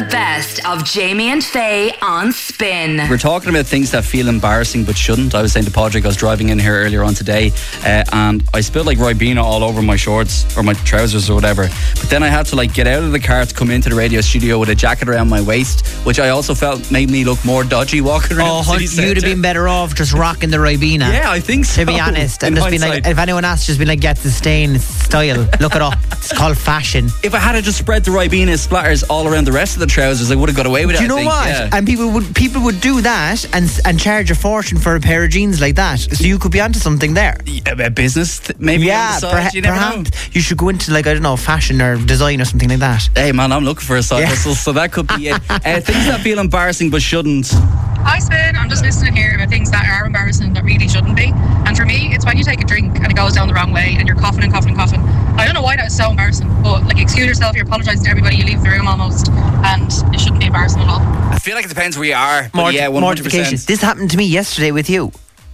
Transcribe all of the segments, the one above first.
best of Jamie and Faye on Spin. We're talking about things that feel embarrassing but shouldn't. I was saying to Padraig, I was driving in here earlier on today and I spilled like Ribena all over my shorts or my trousers or whatever. But then I had to like get out of the car to come into the radio studio with a jacket around my waist, which I also felt made me look more dodgy walking around the city you'd have been better off just rocking the Ribena. Yeah, I think so. To be honest. And just be like, if anyone asks, just be like, get the stain, it's style. Look it up. It's called fashion. If I had just spread the Ribena splatters all around the rest of the trousers, I would have got away with it. Do you know what? Yeah. And people would do that and charge a fortune for a pair of jeans like that. So you could be onto something there. A business, maybe. Yeah, you never know. You should go into like, I don't know, fashion or design or something like that. Hey man, I'm looking for a side hustle, so that could be it. Things that feel embarrassing but shouldn't. Hi Spin, I'm just listening here about things that are embarrassing that really shouldn't be. And for me, it's when you take a drink and it goes down the wrong way and you're coughing and coughing and coughing. I don't know why that was so embarrassing, but like, excuse yourself, you apologise to everybody, you leave the room almost, and it shouldn't be embarrassing at all. I feel like it depends where you are. Yeah, 100%. Mortification. This happened to me yesterday with you.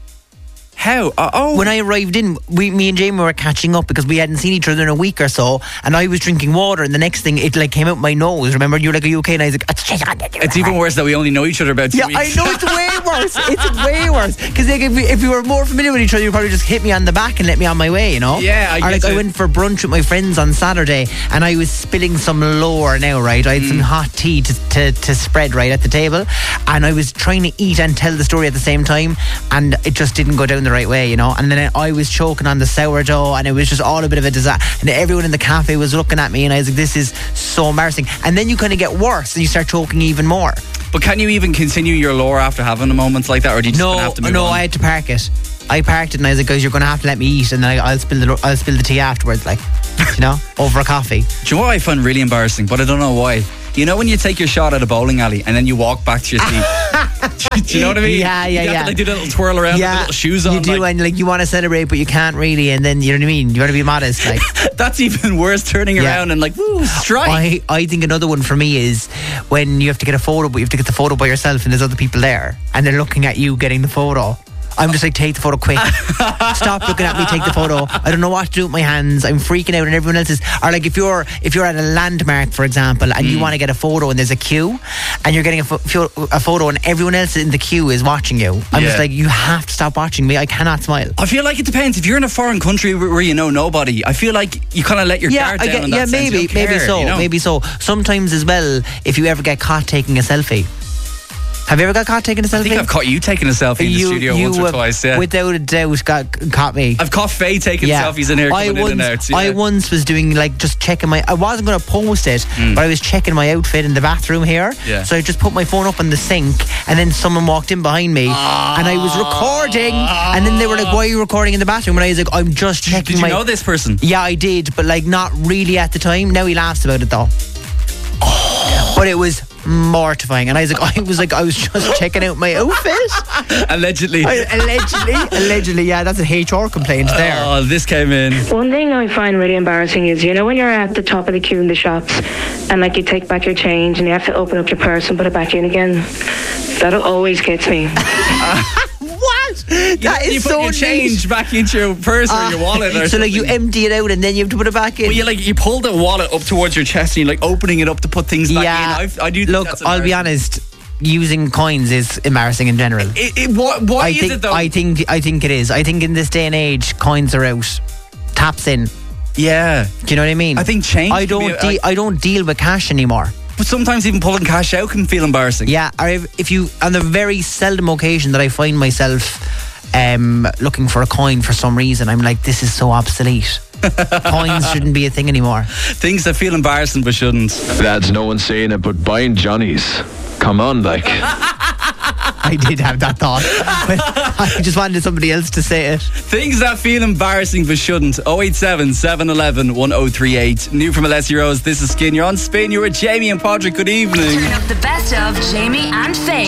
How? When I arrived in, me and Jamie were catching up because we hadn't seen each other in a week or so, and I was drinking water, and the next thing it like came out my nose. Remember, you were like, "Are you okay?" And I was like, "It's even worse that we only know each other about 2 weeks." Yeah, I know, it's way worse. It's way worse because like, if you were more familiar with each other, you'd probably just hit me on the back and let me on my way, you know? Yeah, I guess. I went for brunch with my friends on Saturday, and I was spilling some lore now, right? I had some hot tea to spread right at the table, and I was trying to eat and tell the story at the same time, and it just didn't go down the right way, you know? And then I was choking on the sourdough, and it was just all a bit of a disaster, and everyone in the cafe was looking at me, and I was like, this is so embarrassing. And then you kind of get worse and you start choking even more. But can you even continue your lore after having a moment like that, or do you just have to move on? I had to park it. I parked it and I was like, guys, you're going to have to let me eat, and then I'll spill the tea afterwards, like, you know, over a coffee. Do you know what I find really embarrassing, but I don't know why? You know when you take your shot at a bowling alley and then you walk back to your seat? Do you know what I mean? Yeah. You have to like do the little twirl around with the little shoes on. You do, and like you want to celebrate, but you can't really, and then, you know what I mean? You want to be modest, like. That's even worse, turning around and like, woo, strike. I think another one for me is when you have to get a photo, but you have to get the photo by yourself and there's other people there and they're looking at you getting the photo. I'm just like, take the photo quick. Stop looking at me, take the photo. I don't know what to do with my hands. I'm freaking out, and everyone else is. Or like if you're at a landmark, for example, and you want to get a photo and there's a queue and you're getting a photo and everyone else in the queue is watching you. I'm just like, you have to stop watching me. I cannot smile. I feel like it depends. If you're in a foreign country where you know nobody, I feel like you kind of let your guard down in that sense. Maybe so. Sometimes as well, if you ever get caught taking a selfie. Have you ever got caught taking a selfie? I think I've caught you taking a selfie in the studio once or twice, yeah. Without a doubt caught me. I've caught Faye taking selfies in here coming in and out. Yeah. I once was doing like just checking I wasn't going to post it, but I was checking my outfit in the bathroom here. Yeah. So I just put my phone up on the sink, and then someone walked in behind me, and I was recording, and then they were like, why are you recording in the bathroom? And I was like, I'm just checking Did you know this person? Yeah, I did, but like not really at the time. Now he laughs about it though. But it was mortifying, and I was just checking out my outfit. Allegedly, yeah, that's an HR complaint there. Oh, this came in. One thing I find really embarrassing is, you know, when you're at the top of the queue in the shops and like you take back your change and you have to open up your purse and put it back in again. That always gets me. You put your change back into your purse or your wallet or so something. like you empty it out and then you have to put it back in. Well, you pull the wallet up towards your chest and you're like opening it up to put things back in. I do think that's I'll be honest, using coins is embarrassing in general. Why is it though? I think it is. I think in this day and age, coins are out, taps in. Yeah. Do you know what I mean? I think change. I don't deal with cash anymore. But sometimes even pulling cash out can feel embarrassing. Yeah, or if you, on the very seldom occasion that I find myself looking for a coin for some reason, I'm like, this is so obsolete. Coins shouldn't be a thing anymore. Things that feel embarrassing but shouldn't. Lads, no one's saying it, but buying Johnny's. Come on, like. I did have that thought, but I just wanted somebody else to say it. Things that feel embarrassing but shouldn't. 087 711 1038. New from Alessia Rose. This is Skin. You're on Spin. You're with Jamie and Padraig. Good evening. Turn up the best of Jamie and Faye